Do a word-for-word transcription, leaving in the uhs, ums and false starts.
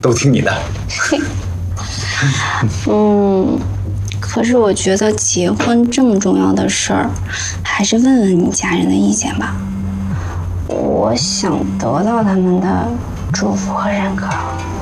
都听你的。 嗯，可是我觉得结婚这么重要的事儿，还是问问你家人的意见吧。我想得到他们的祝福和认可。